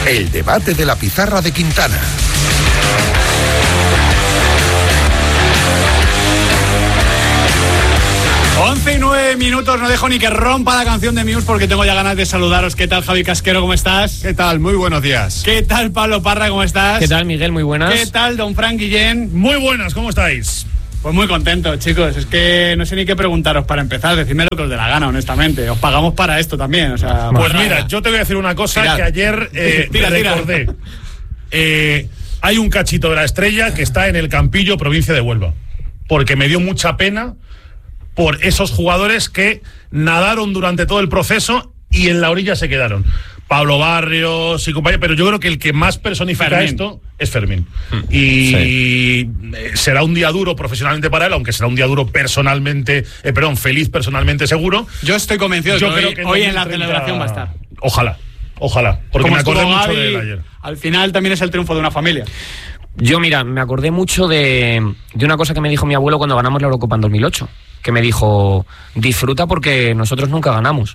El debate de la pizarra de Quintana. Once y 9 minutos, no dejo ni que rompa la canción de Muse porque tengo ya ganas de saludaros. ¿Qué tal, Javi Casquero? ¿Cómo estás? ¿Qué tal? Muy buenos días. ¿Qué tal, Pablo Parra? ¿Cómo estás? ¿Qué tal, Miguel? Muy buenas. ¿Qué tal, don Frank Guillén? Muy buenas, ¿cómo estáis? Pues muy contento, chicos. Es que no sé ni qué preguntaros para empezar. Decidme lo que os dé la gana, honestamente. Os pagamos para esto también. O sea, pues mira, yo te voy a decir una cosa que ayer recordé. Hay un cachito de la Estrella que está en el Campillo, provincia de Huelva. Porque me dio mucha pena por esos jugadores que nadaron durante todo el proceso y en la orilla se quedaron. Pablo Barrios y compañía, pero yo creo que el que más personifica esto es Fermín. Y será un día duro profesionalmente para él, aunque será un día duro personalmente, feliz personalmente seguro. Yo estoy convencido yo de creo que hoy en la celebración va a estar. Ojalá, porque como me acordé mucho Gaby, de él ayer. Al final también es el triunfo de una familia. Yo, mira, me acordé mucho de una cosa que me dijo mi abuelo cuando ganamos la Eurocopa en 2008, que me dijo, disfruta porque nosotros nunca ganamos.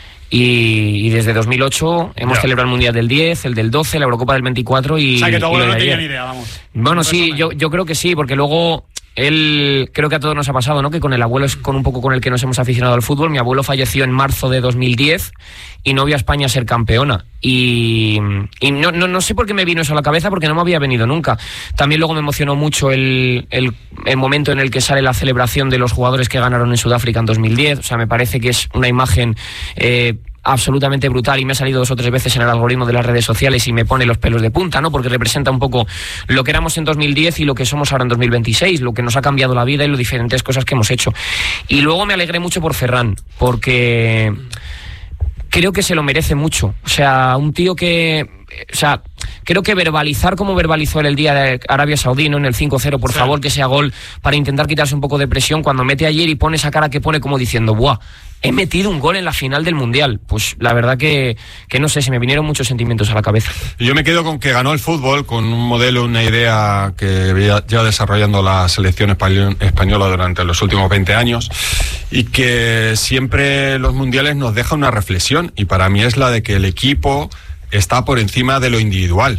Y desde 2008 hemos celebrado el Mundial del 10, el del 12, la Eurocopa del 24 y... O sea, que tu abuelo no tenía ni idea, vamos. Bueno, sí, yo creo que sí, porque luego... Él, creo que a todos nos ha pasado, ¿no? Que con el abuelo es con un poco con el que nos hemos aficionado al fútbol. Mi abuelo falleció en marzo de 2010 y no vio a España ser campeona. Y no sé por qué me vino eso a la cabeza, porque no me había venido nunca. También luego me emocionó mucho el momento en el que sale la celebración de los jugadores que ganaron en Sudáfrica en 2010. O sea, me parece que es una imagen... absolutamente brutal y me ha salido 2 o 3 veces en el algoritmo de las redes sociales y me pone los pelos de punta, ¿no? Porque representa un poco lo que éramos en 2010 y lo que somos ahora en 2026, lo que nos ha cambiado la vida y las diferentes cosas que hemos hecho. Y luego me alegré mucho por Ferran, porque creo que se lo merece mucho. O sea, un tío que... O sea, creo que verbalizar como verbalizó él el día de Arabia Saudí, ¿no? En el 5-0, por favor, que sea gol para intentar quitarse un poco de presión, cuando mete ayer y pone esa cara que pone como diciendo, ¡buah! He metido un gol en la final del Mundial. Pues la verdad que no sé, se me vinieron muchos sentimientos a la cabeza. Yo me quedo con que ganó el fútbol con un modelo, una idea que lleva desarrollando la selección española durante los últimos 20 años y que siempre los mundiales nos deja una reflexión, y para mí es la de que el equipo está por encima de lo individual.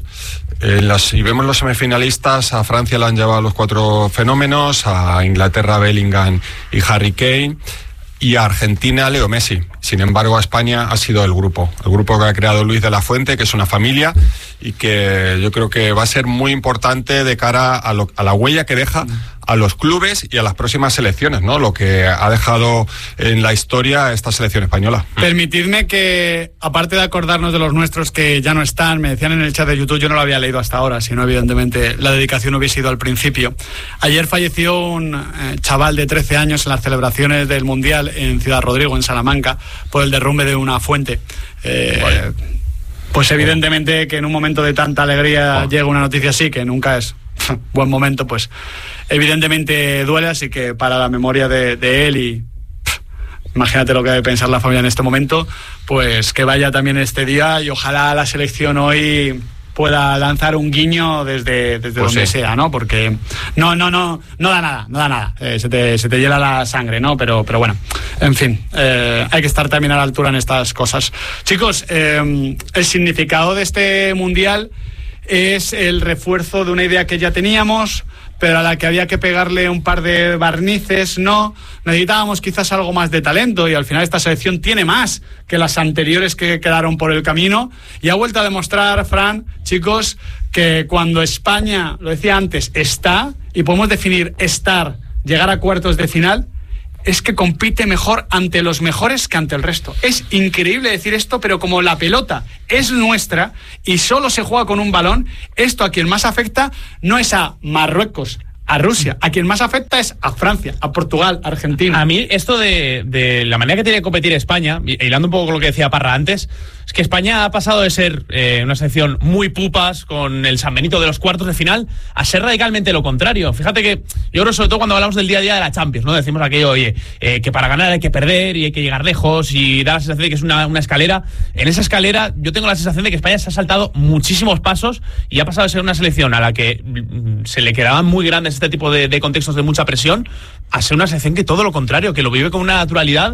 Y vemos los semifinalistas, a Francia le han llevado los 4 fenómenos, a Inglaterra Bellingham y Harry Kane, y a Argentina Leo Messi. Sin embargo, a España ha sido el grupo que ha creado Luis de la Fuente, que es una familia y que yo creo que va a ser muy importante de cara a la huella que deja a los clubes y a las próximas selecciones, ¿no? Lo que ha dejado en la historia esta selección española. Permitidme que, aparte de acordarnos de los nuestros que ya no están, me decían en el chat de YouTube, yo no lo había leído hasta ahora, sino evidentemente la dedicación hubiese ido al principio. Ayer falleció un chaval de 13 años en las celebraciones del Mundial en Ciudad Rodrigo, en Salamanca, por el derrumbe de una fuente. Pues evidentemente que en un momento de tanta alegría llega una noticia así, que nunca es buen momento, pues evidentemente duele, así que para la memoria de él y imagínate lo que debe pensar la familia en este momento, pues que vaya también este día y ojalá la selección hoy pueda lanzar un guiño desde pues donde sea, ¿no? Porque no da nada. Se te hiela la sangre, ¿no? Pero bueno, en fin, hay que estar también a la altura en estas cosas. Chicos, el significado de este Mundial es el refuerzo de una idea que ya teníamos, pero a la que había que pegarle un par de barnices, ¿no? Necesitábamos quizás algo más de talento y al final esta selección tiene más que las anteriores que quedaron por el camino y ha vuelto a demostrar, Fran, chicos, que cuando España, lo decía antes, está, y podemos definir estar, llegar a cuartos de final, es que compite mejor ante los mejores que ante el resto. Es increíble decir esto, pero como la pelota es nuestra y solo se juega con un balón, esto a quien más afecta no es a Marruecos, a Rusia, a quien más afecta es a Francia, a Portugal, a Argentina. A mí esto de la manera que tiene que competir España, hilando un poco con lo que decía Parra antes, es que España ha pasado de ser una selección muy pupas con el San Benito de los cuartos de final a ser radicalmente lo contrario. Fíjate que yo creo, sobre todo cuando hablamos del día a día de la Champions, ¿no? Decimos aquello, oye, que para ganar hay que perder y hay que llegar lejos y da la sensación de que es una escalera. En esa escalera yo tengo la sensación de que España se ha saltado muchísimos pasos y ha pasado de ser una selección a la que se le quedaban muy grandes este tipo de contextos de mucha presión a ser una selección que todo lo contrario, que lo vive con una naturalidad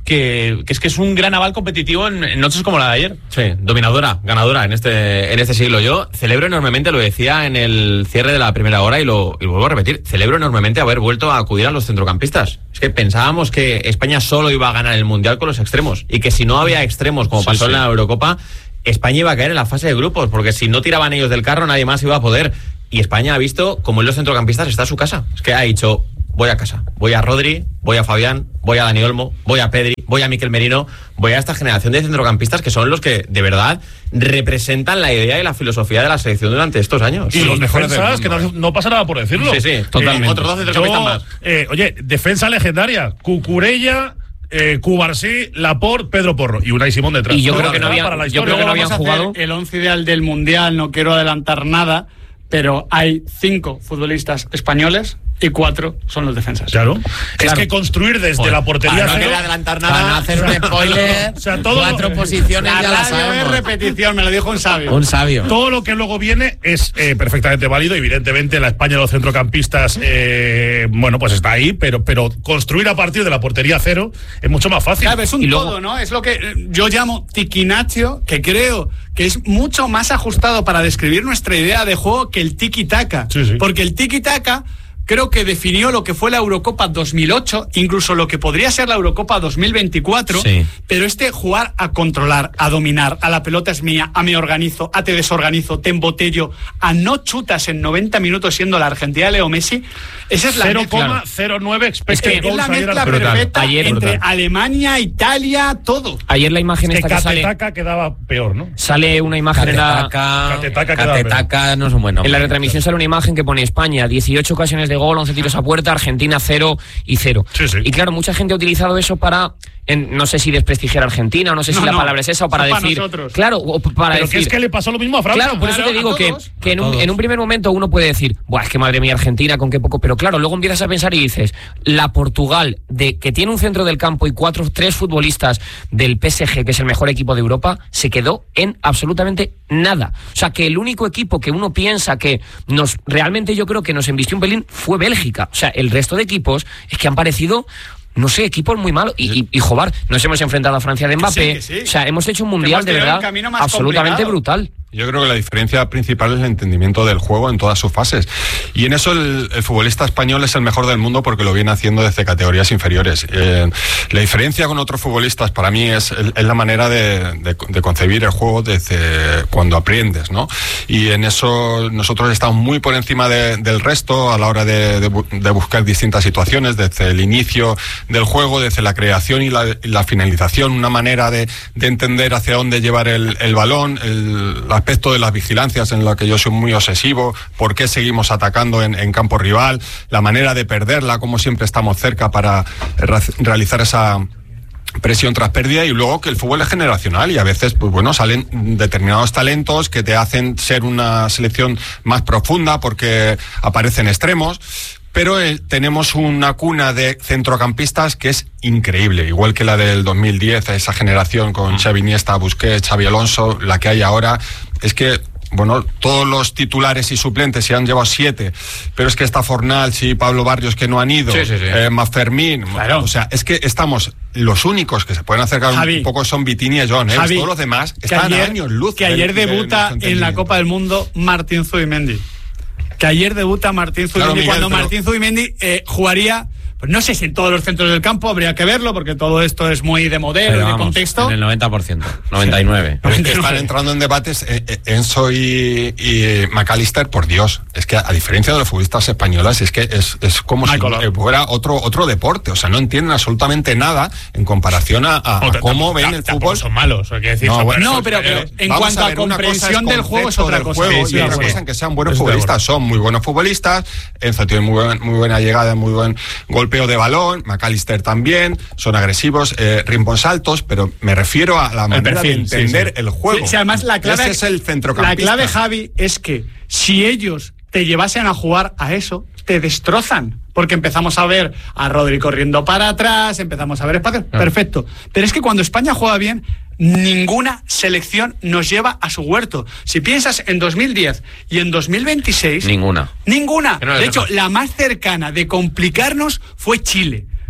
que es un gran aval competitivo en noches como la de ayer. Sí, dominadora, ganadora en este siglo. Yo celebro enormemente, lo decía en el cierre de la primera hora y lo vuelvo a repetir, celebro enormemente haber vuelto a acudir a los centrocampistas. Es que pensábamos que España solo iba a ganar el Mundial con los extremos y que si no había extremos, como pasó en la Eurocopa, España iba a caer en la fase de grupos, porque si no tiraban ellos del carro nadie más iba a poder. Y España ha visto como en los centrocampistas está a su casa. Es que ha dicho, voy a casa, voy a Rodri, voy a Fabián, voy a Dani Olmo, voy a Pedri, voy a Mikel Merino, voy a esta generación de centrocampistas que son los que de verdad representan la idea y la filosofía de la selección durante estos años. Y los defensas, que no pasa nada por decirlo. Sí, totalmente. Otros 2 centrocampistas más. Oye, defensa legendaria, Cucurella, Cubarsí, Laporte, Pedro Porro y Unai Simón detrás. Y yo creo que no habían jugado el 11 ideal del Mundial, no quiero adelantar nada, pero hay 5 futbolistas españoles y 4 son los defensas. Claro. Es que construir desde la portería no quiero adelantar nada. Para no hacer un spoiler, o sea, todo 4 posiciones ya las sabemos. Es repetición, me lo dijo un sabio. Un sabio. Todo lo que luego viene es perfectamente válido. Evidentemente, la España de los centrocampistas, bueno, pues está ahí, pero construir a partir de la portería cero es mucho más fácil. Claro, es un todo, ¿no? Es lo que yo llamo tiquinaccio, que creo que es mucho más ajustado para describir nuestra idea de juego que el tiki-taka. Sí. Porque el tiki-taka creo que definió lo que fue la Eurocopa 2008, incluso lo que podría ser la Eurocopa 2024, pero jugar a controlar, a dominar, a la pelota es mía, a me organizo, a te desorganizo, te embotello, a no chutas en 90 minutos siendo la Argentina de Leo Messi, esa es la 0,09 expected goals. Es la mezcla perfecta entre Alemania, Italia, todo. Ayer la imagen esta que sale... Catetaca quedaba peor, ¿no? Sale una imagen Catetaca no es un buen nombre. En la retransmisión sale una imagen que pone España, 18 ocasiones de gol, 11 tiros a puerta, Argentina 0 y 0. Sí. Y claro, mucha gente ha utilizado eso para, no sé si desprestigiar a Argentina, o no sé si la palabra es esa, o para decir... Nosotros. Claro, o para pero decir... que es que le pasó lo mismo a Francia. Claro, por eso te digo que en un primer momento uno puede decir, buah, es que madre mía, Argentina, con qué poco... Pero claro, luego empiezas a pensar y dices, la Portugal, que tiene un centro del campo y 3 futbolistas del PSG, que es el mejor equipo de Europa, se quedó en absolutamente nada. O sea, que el único equipo que uno piensa que realmente yo creo que nos embistió un pelín fue Bélgica. O sea, el resto de equipos es que han parecido, no sé, equipos muy malos. Y joder, nos hemos enfrentado a Francia de Mbappé. Sí. O sea, hemos hecho un mundial de verdad absolutamente brutal. Yo creo que la diferencia principal es el entendimiento del juego en todas sus fases. Y en eso el futbolista español es el mejor del mundo porque lo viene haciendo desde categorías inferiores. La diferencia con otros futbolistas para mí es la manera de concebir el juego desde cuando aprendes, ¿no? Y en eso nosotros estamos muy por encima del resto a la hora de buscar distintas situaciones, desde el inicio del juego, desde la creación y la finalización, una manera de entender hacia dónde llevar el balón, el aspecto de las vigilancias en la que yo soy muy obsesivo, por qué seguimos atacando en campo rival, la manera de perderla, cómo siempre estamos cerca para realizar esa presión tras pérdida, y luego que el fútbol es generacional y a veces pues bueno, salen determinados talentos que te hacen ser una selección más profunda porque aparecen extremos. Pero tenemos una cuna de centrocampistas que es increíble, igual que la del 2010, esa generación con Xavi Iniesta, Busquets, Xavi Alonso, la que hay ahora. Es que, bueno, todos los titulares y suplentes se han llevado 7, pero es que está Fornals y Pablo Barrios que no han ido, más Fermín, claro. O sea, es que estamos, los únicos que se pueden acercar un poco son Vitinha y John, Javi, todos los demás están a años luz. Que ayer debuta en la Copa del Mundo Martín Zubimendi. Que ayer debuta Martín Zubimendi, claro, cuando Martín Zubimendi jugaría, pues no sé si en todos los centros del campo, habría que verlo, porque todo esto es muy de modelo y de contexto. En el 90%, 99%. Pero es que están entrando en debates Enzo y McAllister, por Dios. Es que a diferencia de los futbolistas españoles, es que es como si fuera otro deporte. O sea, no entienden absolutamente nada en comparación a cómo ven el fútbol. Son malos, hay que decir. Pero en cuanto a comprensión del juego es otra cosa. Y otra cosa en que sean buenos futbolistas. Son muy buenos futbolistas. Enzo tiene muy buena llegada, muy buen golpeo de balón. McAllister también. Son agresivos, rimbones altos, pero me refiero a la manera de entender el juego. Sí, además la clave, ese es el centrocampista. La clave, Javi, es que si ellos te llevasen a jugar a eso, te destrozan. Porque empezamos a ver a Rodri corriendo para atrás, empezamos a ver espacios. Perfecto. Pero es que cuando España juega bien, ninguna selección nos lleva a su huerto. Si piensas en 2010 y en 2026... Ninguna. De hecho, la más cercana de complicarnos fue Chile.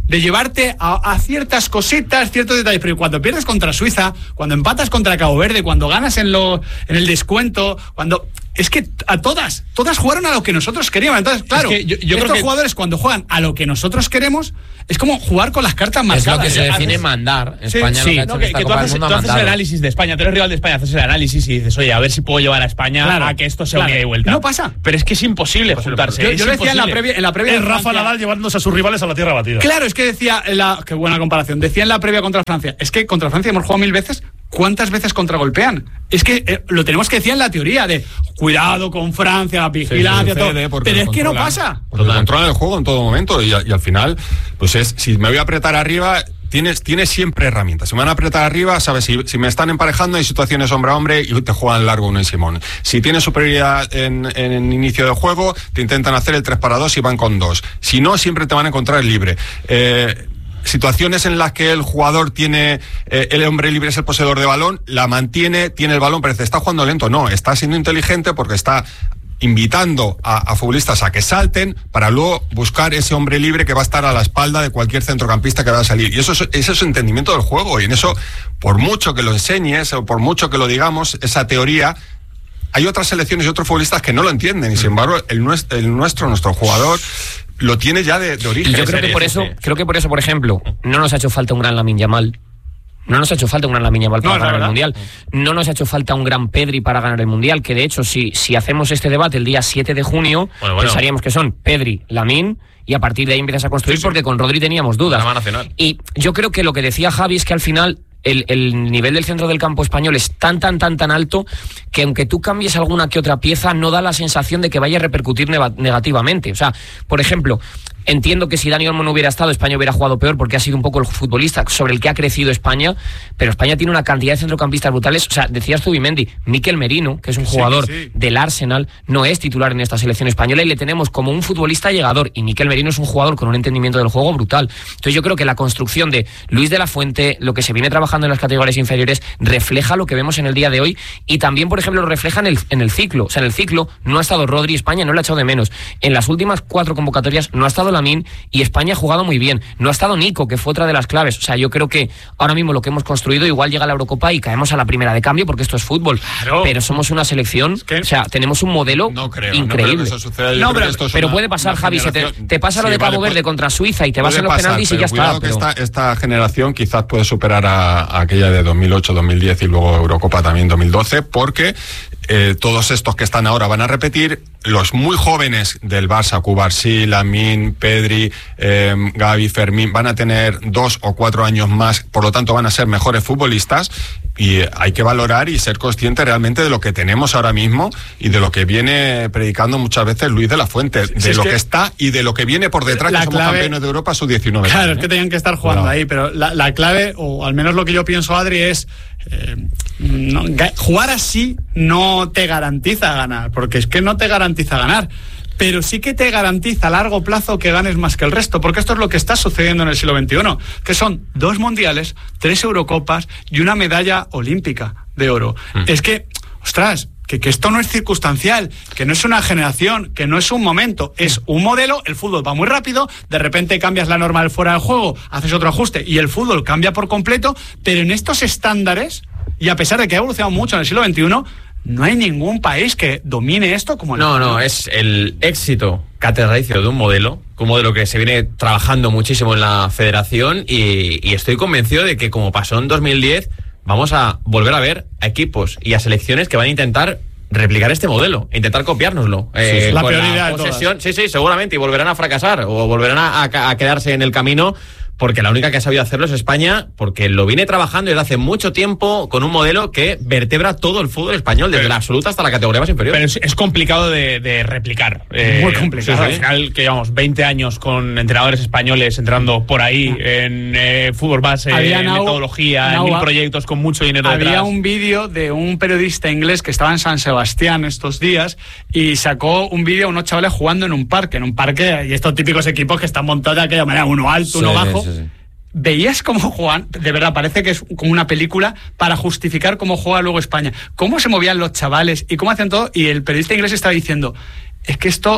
de llevarte a ciertas cositas, ciertos detalles, pero cuando pierdes contra Suiza, cuando empatas contra Cabo Verde, cuando ganas en el descuento, cuando... Es que a todas jugaron a lo que nosotros queríamos. Entonces, claro, es que yo estos creo que jugadores cuando juegan a lo que nosotros queremos, es como jugar con las cartas marcadas. Es lo que se define mandar. España sí, lo que ha hecho en esta tú Copa haces, del Mundo tú ha haces el mandado. análisis de España, tú eres rival de España, haces el análisis y dices, oye, a ver si puedo llevar a España a que esto sea un ida y vuelta. No pasa. Pero es que es imposible juntarse. Yo lo decía en la previa Es de Rafa Francia. Nadal llevándose a sus rivales a la tierra batida. Claro, es que decía, qué buena comparación, decía en la previa contra Francia, es que contra Francia hemos jugado 1000 veces, ¿cuántas veces contragolpean? Es que lo tenemos que decir en la teoría de cuidado con Francia, la vigilancia, todo. Pero es que no pasa. Porque controlan el juego en todo momento y al final, pues si me voy a apretar arriba, tienes siempre herramientas. Si me van a apretar arriba, sabes, si me están emparejando, hay situaciones hombre a hombre y te juegan largo Unai Simón. Si tienes superioridad en inicio de juego, te intentan hacer el 3-2 y van con 2. Si no, siempre te van a encontrar libre. Situaciones en las que el jugador tiene, el hombre libre es el poseedor de balón, la mantiene, tiene el balón, parece, está jugando lento. No, está siendo inteligente porque está invitando a futbolistas a que salten para luego buscar ese hombre libre que va a estar a la espalda de cualquier centrocampista que vaya a salir. Y ese es su entendimiento del juego. Y en eso, por mucho que lo enseñes o por mucho que lo digamos, esa teoría, hay otras selecciones y otros futbolistas que no lo entienden. Y sin embargo, nuestro jugador lo tiene ya de origen. Y yo creo que por eso, por ejemplo, no nos ha hecho falta un gran Lamine Yamal. No nos ha hecho falta un gran Lamine Yamal para ganar el Mundial. No nos ha hecho falta un gran Pedri para ganar el Mundial, que de hecho, si hacemos este debate el día 7 de junio, pensaríamos que son Pedri, Lamine, y a partir de ahí empiezas a construir, porque con Rodri teníamos dudas. Y yo creo que lo que decía Javi es que al final el nivel del centro del campo español es tan alto que aunque tú cambies alguna que otra pieza, no da la sensación de que vaya a repercutir negativamente. O sea, por ejemplo, entiendo que si Dani Olmo no hubiera estado, España hubiera jugado peor porque ha sido un poco el futbolista sobre el que ha crecido España, pero España tiene una cantidad de centrocampistas brutales. O sea, decías Zubimendi, Mikel Merino, que es un jugador del Arsenal, no es titular en esta selección española y le tenemos como un futbolista llegador, y Mikel Merino es un jugador con un entendimiento del juego brutal. Entonces yo creo que la construcción de Luis de la Fuente, lo que se viene trabajando en las categorías inferiores, refleja lo que vemos en el día de hoy, y también, por ejemplo, lo refleja en el ciclo. O sea, en el ciclo no ha estado Rodri, España no le ha echado de menos. En las últimas 4 convocatorias no ha estado Lamine y España ha jugado muy bien. No ha estado Nico, que fue otra de las claves. O sea, yo creo que ahora mismo lo que hemos construido, igual llega a la Eurocopa y caemos a la primera de cambio porque esto es fútbol. Claro. Pero somos una selección, o sea, tenemos un modelo increíble. No creo que eso suceda. Pero puede pasar, Javi, te pasa lo de Cabo Verde contra Suiza y te vas en los penaltis y ya está. Que esta generación quizás puede superar a aquella de 2008, 2010 y luego Eurocopa también 2012, porque todos estos que están ahora van a repetir. Los muy jóvenes del Barça, Cubarsí, Lamine, Pedri, Gavi, Fermín, van a tener 2 o 4 años más, por lo tanto van a ser mejores futbolistas, y hay que valorar y ser consciente realmente de lo que tenemos ahora mismo y de lo que viene predicando muchas veces Luis de la Fuente, de lo que está y de lo que viene por detrás, que somos campeones de Europa sub-19. Claro, es que tenían que estar jugando ahí, pero la clave, o al menos lo que yo pienso, Adri, es jugar así no te garantiza ganar, porque es que no te garantiza ganar, pero sí que te garantiza a largo plazo que ganes más que el resto, porque esto es lo que está sucediendo en el siglo XXI, que son 2 mundiales, 3 Eurocopas y una medalla olímpica de oro. Es que, ostras, que esto no es circunstancial, que no es una generación, que no es un momento, es un modelo. El fútbol va muy rápido, de repente cambias la norma del fuera del juego, haces otro ajuste y el fútbol cambia por completo, pero en estos estándares, y a pesar de que ha evolucionado mucho en el siglo XXI, no hay ningún país que domine esto como el No, es el éxito catedralicio de un modelo que se viene trabajando muchísimo en la federación, y estoy convencido de que, como pasó en 2010, vamos a volver a ver a equipos y a selecciones que van a intentar replicar este modelo, intentar copiárnoslo. La con prioridad la posesión, sí, seguramente, y volverán a fracasar o volverán a quedarse en el camino, porque la única que ha sabido hacerlo es España, porque lo viene trabajando desde hace mucho tiempo con un modelo que vertebra todo el fútbol español, desde la absoluta hasta la categoría más inferior. Pero es complicado de replicar. Muy complicado. Al final, que llevamos 20 años con entrenadores españoles entrando por ahí en fútbol base, en metodología, en 1000 proyectos con mucho dinero detrás. Había un vídeo de un periodista inglés que estaba en San Sebastián estos días y sacó un vídeo a unos chavales jugando en un parque, y estos típicos equipos que están montados de aquella manera, uno alto, uno bajo. Sí. Veías cómo juegan, de verdad, parece que es como una película para justificar cómo juega luego España, cómo se movían los chavales y cómo hacían todo, y el periodista inglés estaba diciendo, es que esto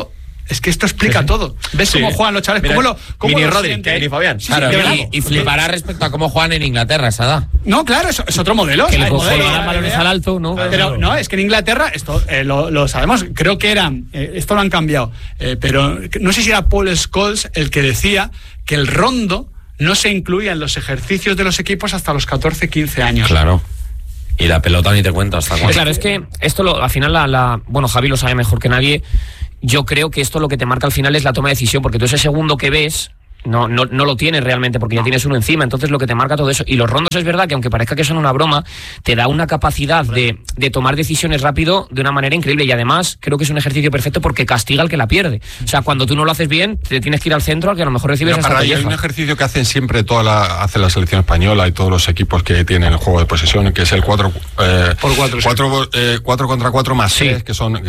Es que esto explica todo. ¿Ves cómo juegan los chavales? Mira, ¿Cómo Mini lo Rodri, sienten? ni Fabián. Claro, y flipará respecto a cómo juegan en Inglaterra esa edad. No, claro, es otro modelo. Que le Hay modelo, colgaran balones al alto, ¿no? Pero no, es que en Inglaterra, esto lo sabemos, creo que esto lo han cambiado, pero no sé si era Paul Scholes el que decía que el rondo no se incluía en los ejercicios de los equipos hasta los 14-15 años. Claro. Y la pelota ni te cuento hasta cuándo. Claro, es que esto al final bueno, Javi lo sabe mejor que nadie. Yo creo que esto lo que te marca al final es la toma de decisión, porque tú ese segundo que ves no lo tienes realmente, porque ya tienes uno encima. Entonces lo que te marca todo eso, y los rondos es verdad que aunque parezca que son una broma, te da una capacidad de tomar decisiones rápido de una manera increíble, y además creo que es un ejercicio perfecto porque castiga al que la pierde. O sea, cuando tú no lo haces bien, te tienes que ir al centro, al que a lo mejor recibes esa Hay un ejercicio que hacen siempre hace la selección española y todos los equipos que tienen el juego de posesión, que es el 4 contra 4 más 6, que son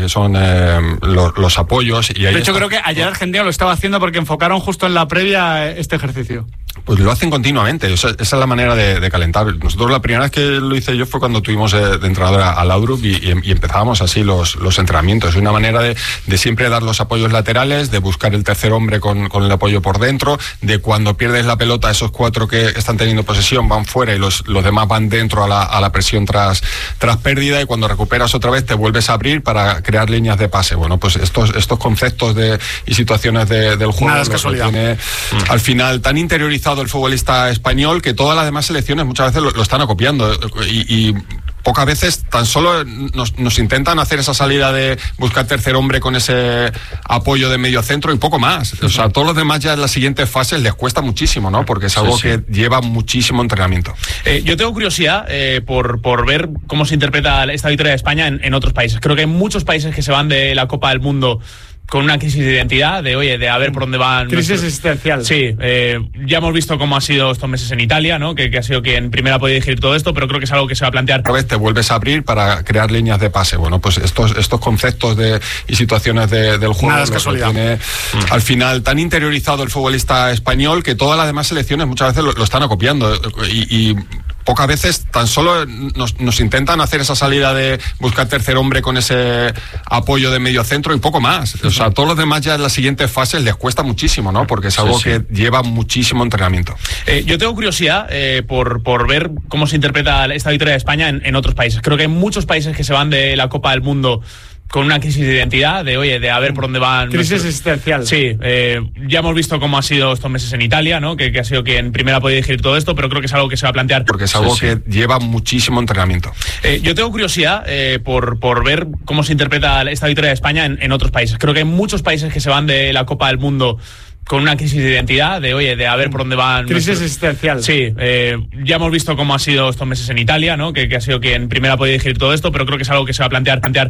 los apoyos. Y ahí de hecho, creo que ayer Argentina lo estaba haciendo porque enfocaron justo en la previa este ejercicio. Pues lo hacen continuamente, esa es la manera de calentar. Nosotros la primera vez que lo hice yo fue cuando tuvimos de entrenador a Laudrup y empezábamos así los entrenamientos. Es una manera de siempre dar los apoyos laterales, de buscar el tercer hombre con el apoyo por dentro, de cuando pierdes la pelota, esos 4 que están teniendo posesión van fuera y los demás van dentro a la presión tras pérdida, y cuando recuperas otra vez te vuelves a abrir para crear líneas de pase. Bueno, pues estos conceptos y situaciones del juego nada es casualidad. Tiene al final tan interiorizado el futbolista español que todas las demás selecciones muchas veces lo están acopiando y pocas veces tan solo nos intentan hacer esa salida de buscar tercer hombre con ese apoyo de medio centro y poco más. O sea, todos los demás ya en las siguientes fases les cuesta muchísimo, ¿no? Porque es algo que lleva muchísimo entrenamiento. Yo tengo curiosidad por ver cómo se interpreta esta victoria de España en otros países. Creo que hay muchos países que se van de la Copa del Mundo con una crisis de identidad, de a ver por dónde van. Crisis existencial. Sí, ya hemos visto cómo ha sido estos meses en Italia, ¿no? Que ha sido quien primero ha podido dirigir todo esto, pero creo que es algo que se va a plantear. Otra vez te vuelves a abrir para crear líneas de pase. Bueno, pues estos conceptos y situaciones del juego nada es casualidad. Tiene al final tan interiorizado el futbolista español que todas las demás selecciones muchas veces lo están acopiando y pocas veces tan solo nos intentan hacer esa salida de buscar tercer hombre con ese apoyo de medio centro y poco más. O sea, todos los demás ya en las siguientes fases les cuesta muchísimo, ¿no? Porque es algo que lleva muchísimo entrenamiento. Yo tengo curiosidad por ver cómo se interpreta esta victoria de España en otros países. Creo que hay muchos países que se van de la Copa del Mundo con una crisis de identidad, de a ver por dónde van. Crisis existencial. Sí, ya hemos visto cómo ha sido estos meses en Italia, ¿no? Que ha sido quien primero ha podido dirigir todo esto, pero creo que es algo que se va a plantear. Porque es algo que lleva muchísimo entrenamiento. Yo tengo curiosidad por ver cómo se interpreta esta victoria de España en otros países. Creo que hay muchos países que se van de la Copa del Mundo con una crisis de identidad, de a ver por dónde van. Crisis existencial. Sí, ya hemos visto cómo ha sido estos meses en Italia, ¿no? Que ha sido quien primero ha podido dirigir todo esto, pero creo que es algo que se va a plantear.